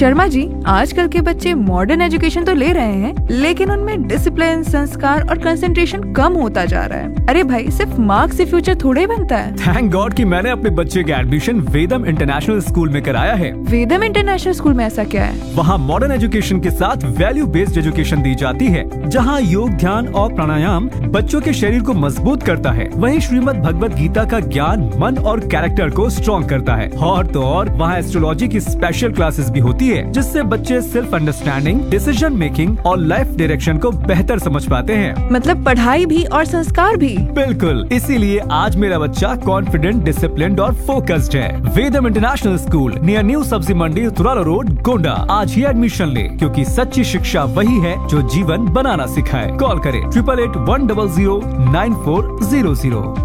शर्मा जी, आजकल के बच्चे मॉडर्न एजुकेशन तो ले रहे हैं, लेकिन उनमें डिसिप्लिन, संस्कार और कंसंट्रेशन कम होता जा रहा है। अरे भाई, सिर्फ मार्क्स से फ्यूचर थोड़े बनता है। थैंक गॉड कि मैंने अपने बच्चे का एडमिशन वेदम इंटरनेशनल स्कूल में कराया है। वेदम इंटरनेशनल स्कूल में ऐसा क्या है? वहाँ मॉडर्न एजुकेशन के साथ वैल्यू बेस्ड एजुकेशन दी जाती है, जहाँ योग, ध्यान और प्राणायाम बच्चों के शरीर को मजबूत करता है। वहीं श्रीमद् भगवत गीता का ज्ञान मन और कैरेक्टर को स्ट्रॉन्ग करता है। और तो और वहाँ एस्ट्रोलॉजी की स्पेशल क्लासेस भी होती है, जिससे बच्चे सेल्फ अंडरस्टैंडिंग, डिसीजन मेकिंग और लाइफ डायरेक्शन को बेहतर समझ पाते हैं। मतलब पढ़ाई भी और संस्कार भी। बिल्कुल, इसीलिए आज मेरा बच्चा कॉन्फिडेंट, डिसिप्लिन्ड और फोकस्ड है। वेदम इंटरनेशनल स्कूल नियर न्यू सब्जी मंडी, तुराला रोड, गोंडा। आज ही एडमिशन ले, क्योंकि सच्ची शिक्षा वही है जो जीवन बनाना सिखाए। कॉल करें 8881009400।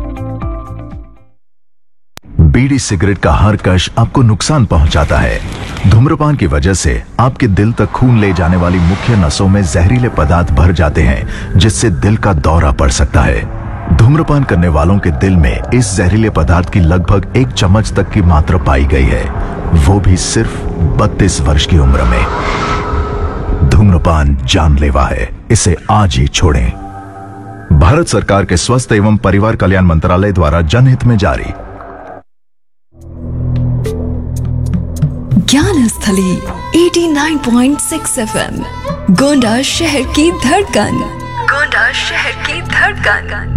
बीड़ी सिगरेट का हर कश आपको नुकसान पहुंचाता है। धूम्रपान की वजह से आपके दिल तक खून ले जाने वाली मुख्य नसों में जहरीले पदार्थ भर जाते हैं, जिससे दिल का दौरा पड़ सकता है। धूम्रपान करने वालों के दिल में इस जहरीले पदार्थ की लगभग 1 चम्मच तक की मात्रा पाई गई है, वो भी सिर्फ 32 वर्ष की उम्र में। धूम्रपान जानलेवा है, इसे आज ही छोड़ें। भारत सरकार के स्वास्थ्य एवं परिवार कल्याण मंत्रालय द्वारा जनहित में जारी। ज्ञान स्थली 89.6 FM, गोंडा शहर की धड़कन। गोंडा शहर की धड़कन।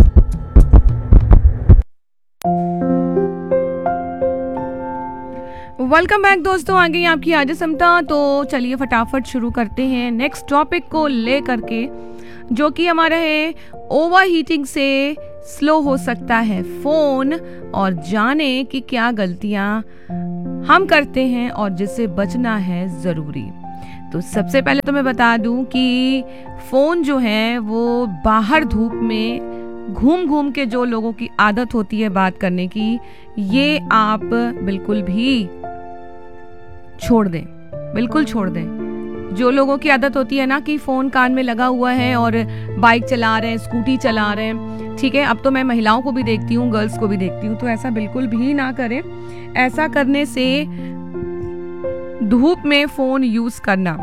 वेलकम बैक दोस्तों, आ गई आपकी आज समता। तो चलिए फटाफट शुरू करते हैं नेक्स्ट टॉपिक को ले करके, जो कि हमारा है ओवर हीटिंग से स्लो हो सकता है फोन, और जाने कि क्या गलतियां हम करते हैं और जिससे बचना है ज़रूरी। तो सबसे पहले तो मैं बता दूं कि फ़ोन जो है वो बाहर धूप में घूम घूम के जो लोगों की आदत होती है बात करने की, ये आप बिल्कुल भी छोड़ दें, बिल्कुल छोड़ दें। जो लोगों की आदत होती है ना कि फ़ोन कान में लगा हुआ है और बाइक चला रहे हैं, स्कूटी चला रहे हैं, ठीक है, अब तो मैं महिलाओं को भी देखती हूँ, गर्ल्स को भी देखती हूँ, तो ऐसा बिल्कुल भी ना करें। ऐसा करने से धूप में फ़ोन यूज़ करना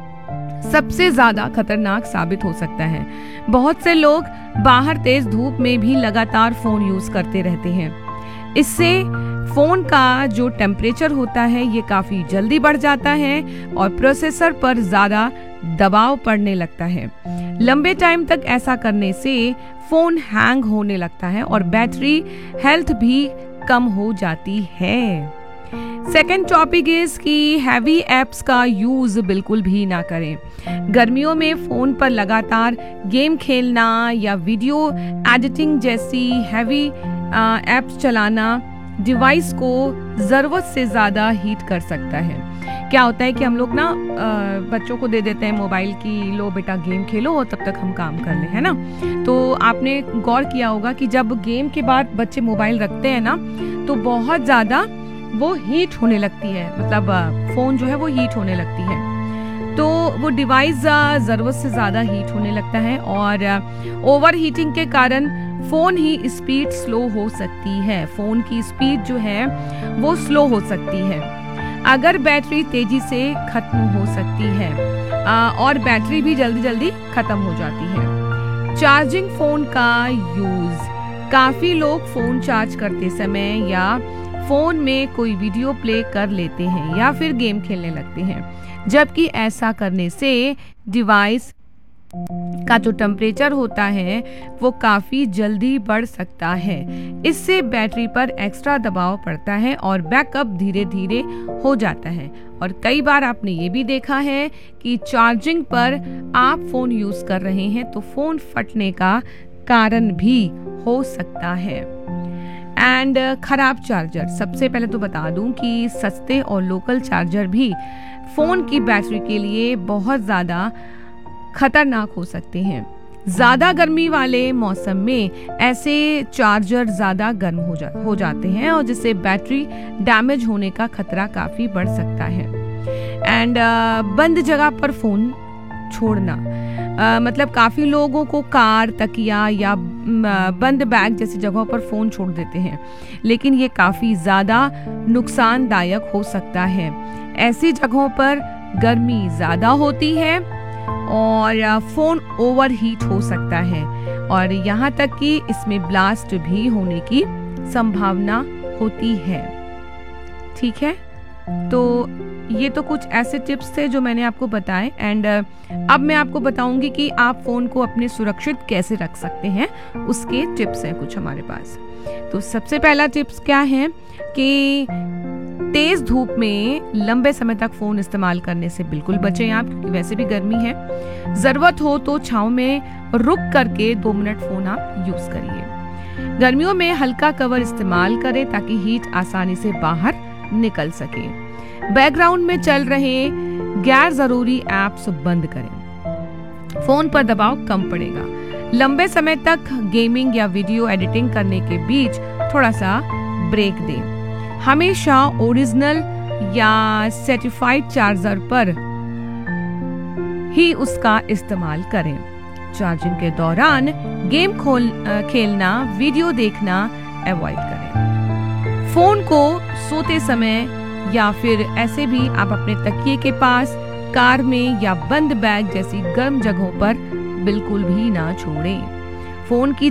सबसे ज़्यादा खतरनाक साबित हो सकता है। बहुत से लोग बाहर तेज धूप में भी लगातार फ़ोन यूज़ करते रहते हैं। इससे फ़ोन का जो टेम्परेचर होता है ये काफ़ी जल्दी बढ़ जाता है और प्रोसेसर पर ज़्यादा दबाव पड़ने लगता है। लंबे टाइम तक ऐसा करने से फ़ोन हैंग होने लगता है और बैटरी हेल्थ भी कम हो जाती है। सेकेंड टॉपिक इज कि हैवी एप्स का यूज बिल्कुल भी ना करें। गर्मियों में फोन पर लगातार गेम खेलना या वीडियो एडिटिंग जैसी हैवी एप्स चलाना डिवाइस को जरूरत से ज्यादा हीट कर सकता है। क्या होता है कि हम लोग ना बच्चों को दे देते हैं मोबाइल की, लो बेटा गेम खेलो और तब तक हम काम कर लें, है ना। तो आपने गौर किया होगा कि जब गेम के बाद बच्चे मोबाइल रखते हैं ना, तो बहुत ज़्यादा वो हीट होने लगती है, मतलब फ़ोन जो है वो हीट होने लगती है। तो वो डिवाइस ज़रूरत से ज़्यादा हीट होने लगता है और ओवर हीटिंग के कारण फ़ोन ही स्पीड स्लो हो सकती है। फ़ोन की स्पीड जो है वो स्लो हो सकती है अगर बैटरी तेज़ी से ख़त्म हो सकती है और बैटरी भी जल्दी जल्दी ख़त्म हो जाती है। चार्जिंग फ़ोन का यूज़, काफ़ी लोग फ़ोन चार्ज करते समय या फ़ोन में कोई वीडियो प्ले कर लेते हैं या फिर गेम खेलने लगते हैं, जबकि ऐसा करने से डिवाइस का जो टेम्परेचर होता है वो काफ़ी जल्दी बढ़ सकता है। इससे बैटरी पर एक्स्ट्रा दबाव पड़ता है और बैकअप धीरे धीरे हो जाता है। और कई बार आपने ये भी देखा है कि चार्जिंग पर आप फ़ोन यूज़ कर रहे हैं तो फ़ोन फटने का कारण भी हो सकता है। एंड खराब चार्जर, सबसे पहले तो बता दूं कि सस्ते और लोकल चार्जर भी फ़ोन की बैटरी के लिए बहुत ज़्यादा खतरनाक हो सकते हैं। ज़्यादा गर्मी वाले मौसम में ऐसे चार्जर ज़्यादा गर्म हो जाते हैं और जिससे बैटरी डैमेज होने का खतरा काफ़ी बढ़ सकता है। एंड बंद जगह पर फ़ोन छोड़ना, मतलब काफ़ी लोगों को कार, तकिया या बंद बैग जैसी जगहों पर फ़ोन छोड़ देते हैं, लेकिन ये काफ़ी ज़्यादा नुकसानदायक हो सकता है। ऐसी जगहों पर गर्मी ज्यादा होती है और फोन ओवर हीट हो सकता है और यहाँ तक कि इसमें ब्लास्ट भी होने की संभावना होती है। ठीक है, तो ये तो कुछ ऐसे टिप्स थे जो मैंने आपको बताए एंड अब मैं आपको बताऊंगी कि आप फोन को अपने सुरक्षित कैसे रख सकते हैं। उसके टिप्स हैं कुछ हमारे पास। तो सबसे पहला टिप्स क्या है कि तेज धूप में लंबे समय तक फोन इस्तेमाल करने से बिल्कुल बचें आप, क्योंकि वैसे भी गर्मी है। जरूरत हो तो छांव में रुक करके 2 मिनट फोन आप यूज करिए। गर्मियों में हल्का कवर इस्तेमाल करें ताकि हीट आसानी से बाहर निकल सके। बैकग्राउंड में चल रहे गैर जरूरी ऐप्स बंद करें, फोन पर दबाव कम पड़ेगा। लंबे समय तक गेमिंग या वीडियो एडिटिंग करने के बीच थोड़ा सा ब्रेक दें। हमेशा ओरिजिनल या सर्टिफाइड चार्जर पर ही उसका इस्तेमाल करें। चार्जिंग के दौरान गेम खेलना, वीडियो देखना अवॉइड करें। फोन को सोते समय या फिर ऐसे भी आप अपने तकिए के पास, कार में या बंद बैग जैसी गर्म जगहों पर बिल्कुल भी ना छोड़ें। फोन की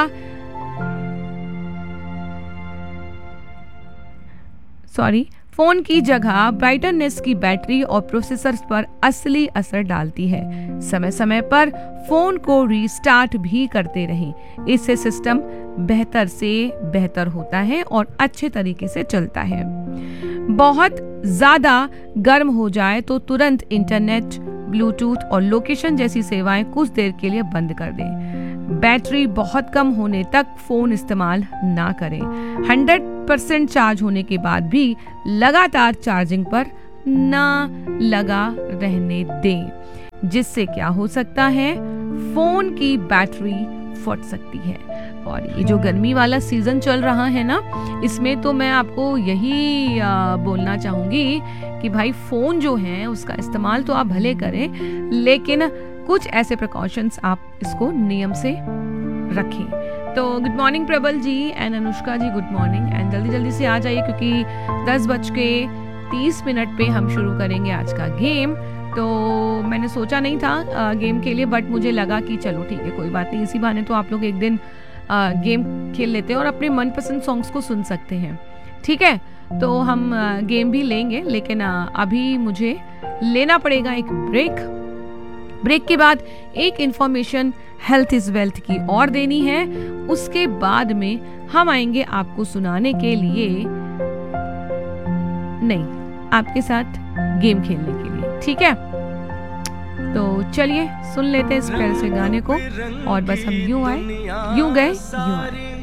जगह ब्राइटनेस की बैटरी और प्रोसेसर्स पर असली असर डालती है। समय समय पर फोन को रीस्टार्ट भी करते रहें, इससे सिस्टम बेहतर से बेहतर होता है और अच्छे तरीके से चलता है। बहुत ज्यादा गर्म हो जाए तो तुरंत इंटरनेट, ब्लूटूथ और लोकेशन जैसी सेवाएं कुछ देर के लिए बंद कर दें। बैटरी बहुत कम होने तक फोन इस्तेमाल ना करें। 100% चार्ज होने के बाद भी लगातार चार्जिंग पर ना लगा रहने दें, जिससे क्या हो सकता है, फोन की बैटरी फट सकती है। और ये जो गर्मी वाला सीजन चल रहा है ना, इसमें तो मैं आपको यही बोलना चाहूंगी कि भाई फोन जो है उसका इस्तेमाल तो आप भले करें, लेकिन कुछ ऐसे प्रिकॉशंस आप इसको नियम से रखें। तो गुड मॉर्निंग प्रबल जी and Anushka ji, good morning and जल्दी जल्दी से आ जाइए क्योंकि 10:30 पे हम शुरू करेंगे आज का गेम। तो मैंने सोचा नहीं था गेम के लिए, बट मुझे लगा कि चलो ठीक है, कोई बात नहीं, इसी बहाने तो आप लोग एक दिन गेम खेल लेते हैं और अपने मनपसंद सॉन्ग्स को सुन सकते हैं। ठीक है, तो हम गेम भी लेंगे, लेकिन अभी मुझे लेना पड़ेगा एक ब्रेक के बाद एक इंफॉर्मेशन हेल्थ इज वेल्थ की और देनी है। उसके बाद में हम आएंगे आपको सुनाने के लिए, नहीं, आपके साथ गेम खेलने के लिए। ठीक है, तो चलिए सुन लेते हैं इस प्यारे से गाने को और बस हम यूं आए, यूं गए, यूं आए।